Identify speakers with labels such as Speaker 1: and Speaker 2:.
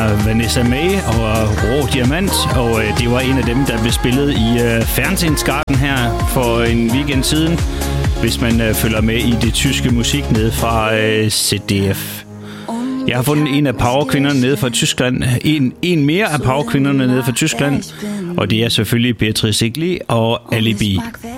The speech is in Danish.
Speaker 1: Vanessa May og Rå Diamant, og det var en af dem, der blev spillet i Fernsehgarten her for en weekend siden, hvis man følger med i det tyske musik nede fra ZDF. Jeg har fundet en af powerkvinderne nede fra Tyskland, en mere af powerkvinderne nede fra Tyskland, og det er selvfølgelig Beatrice Egli og Alibi.